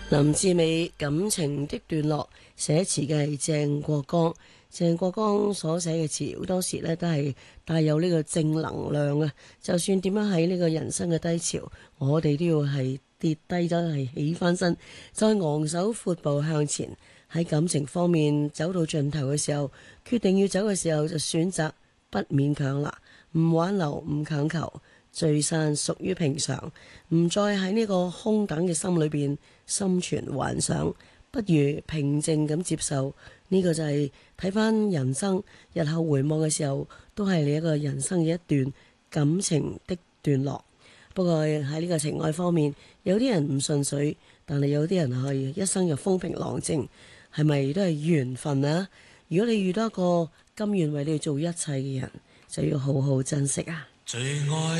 林志美感情的段落，寫詞嘅係鄭國江。鄭國江所寫嘅詞好多時咧都係帶有呢個正能量啊！就算點樣喺呢個人生嘅低潮，我哋都要係跌低咗係起翻身，再昂首闊步向前。喺感情方面走到盡頭嘅時候，決定要走嘅時候就選擇不勉強啦，唔挽留，唔強求。聚散屬於平常，唔再喺呢個空等嘅心裏邊心存幻想，不如平靜咁接受。呢個就係睇翻人生，日後回望嘅時候，都係你一個人生嘅一段感情的段落。不過喺呢個情愛方面，有啲人唔順水，但係有啲人係一生又風平浪靜，係咪都係緣分啊？如果你遇到一個甘願為你做一切嘅人，就要好好珍惜啊！最愛